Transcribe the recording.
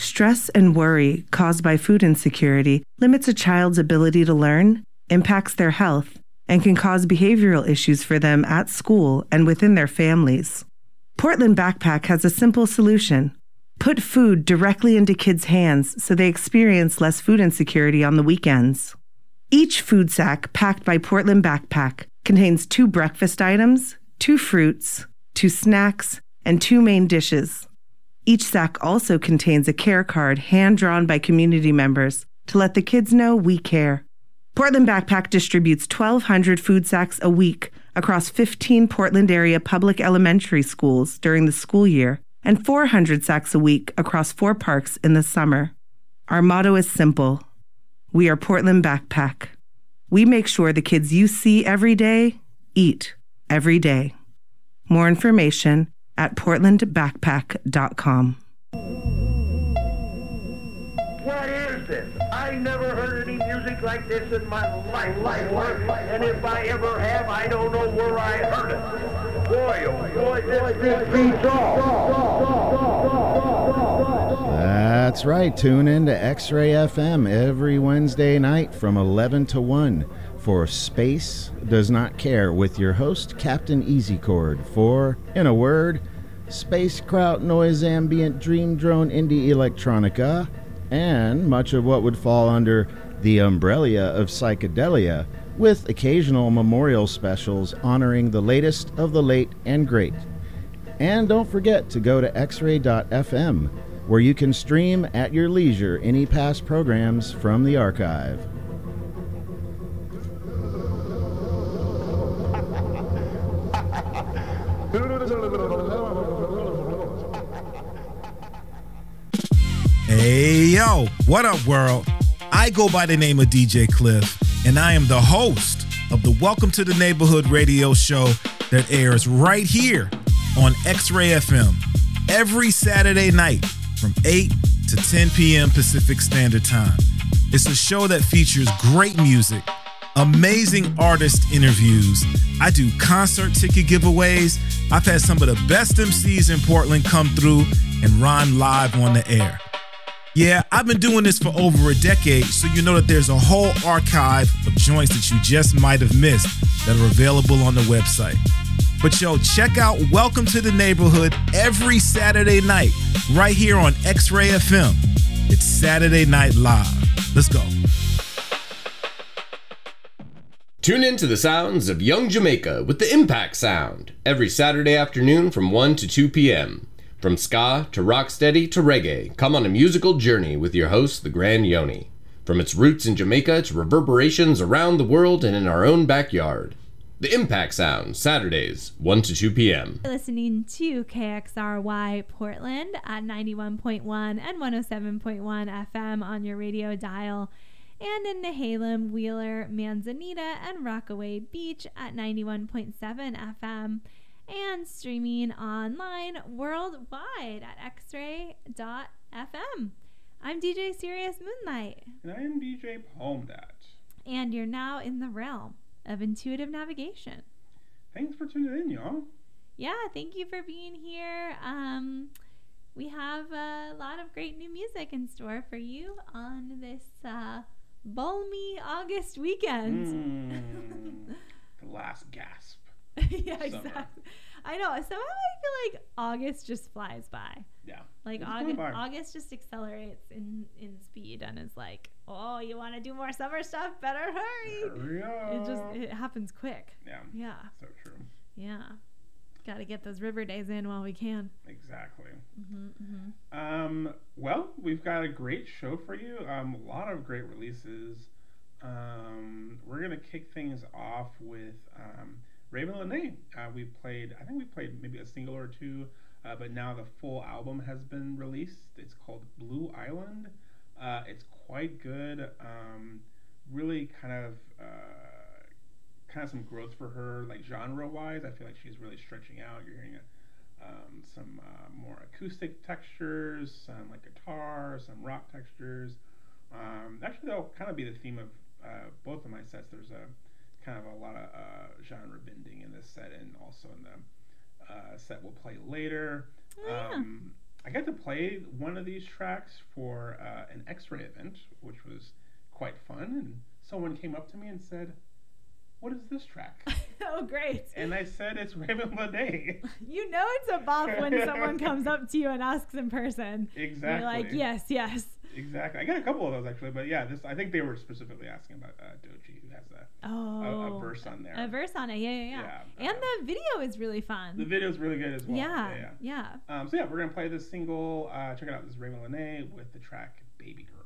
Stress and worry caused by food insecurity limits a child's ability to learn, impacts their health, and can cause behavioral issues for them at school and within their families. Portland Backpack has a simple solution. Put food directly into kids' hands so they experience less food insecurity on the weekends. Each food sack packed by Portland Backpack contains 2 breakfast items, 2 fruits, 2 snacks, and 2 main dishes. Each sack also contains a care card hand-drawn by community members to let the kids know we care. Portland Backpack distributes 1,200 food sacks a week across 15 Portland area public elementary schools during the school year and 400 sacks a week across 4 parks in the summer. Our motto is simple. We are Portland Backpack. We make sure the kids you see every day eat every day. More information at portlandbackpack.com. What is this? I never heard any music like this in my life. And if I ever have, I don't know where I heard it. Boy, oh boy, this beats all. That's right. Tune in to X-Ray FM every Wednesday night from 11 to 1 for Space Does Not Care with your host, Captain EasyChord, for, in a word, space kraut, noise, ambient, dream drone, indie electronica, and much of what would fall under the umbrella of psychedelia, with occasional memorial specials honoring the latest of the late and great. And don't forget to go to xray.fm, where you can stream at your leisure any past programs from the archive. Hey, yo, what up, world? I go by the name of DJ Cliff, and I am the host of the Welcome to the Neighborhood radio show that airs right here on X-Ray FM every Saturday night from 8 to 10 p.m. Pacific Standard Time. It's a show that features great music, amazing artist interviews. I do concert ticket giveaways. I've had some of the best MCs in Portland come through and rhyme live on the air. Yeah, I've been doing this for over a decade, so you know that there's a whole archive of joints that you just might have missed that are available on the website. But yo, check out Welcome to the Neighborhood every Saturday night right here on X-Ray FM. It's Saturday Night Live. Let's go. Tune in to the sounds of Young Jamaica with the Impact Sound every Saturday afternoon from 1 to 2 p.m. From ska to rocksteady to reggae, come on a musical journey with your host, the Grand Yoni. From its roots in Jamaica to reverberations around the world and in our own backyard. The Impact Sound, Saturdays, 1 to 2 p.m. You're listening to KXRY Portland at 91.1 and 107.1 FM on your radio dial, and in Nehalem, Wheeler, Manzanita, and Rockaway Beach at 91.7 FM. And streaming online worldwide at xray.fm. I'm DJ Sirius Moonlight. And I'm DJ Palmdat. And you're now in the realm of intuitive navigation. Thanks for tuning in, y'all. Yeah, thank you for being here. We have a lot of great new music in store for you on this balmy August weekend. The last gasp. Yeah, exactly. I know. Somehow I feel like August just flies by. Yeah. Like August just accelerates in speed and is like, oh, you want to do more summer stuff? Better hurry. Hurry up. It happens quick. Yeah. Yeah. So true. Yeah. Got to get those river days in while we can. Exactly. Well, we've got a great show for you. A lot of great releases. We're going to kick things off with Raven Lenae. I think we played maybe a single or two, but now the full album has been released. It's called Blue Island. It's quite good. Really kind of some growth for her, like genre-wise. I feel like she's really stretching out. You're hearing some more acoustic textures, some like guitar, some rock textures. Actually, that'll kind of be the theme of both of my sets. There's a kind of a lot of genre bending in this set, and also in the set we'll play later. Yeah. I got to play one of these tracks for an X-Ray event, which was quite fun. And someone came up to me and said, "What is this track?" Oh, great. And I said, "It's Raven Lenae." You know it's a bop when someone comes up to you and asks in person. Exactly. You're like, yes, yes. Exactly. I got a couple of those actually, but yeah, I think they were specifically asking about Doechii, who has a verse on there. A verse on it, yeah. And the video is really fun. The video is really good as well. Yeah. So yeah, we're gonna play this single. Check it out. This is Raven Lenae with the track "Baby Girl."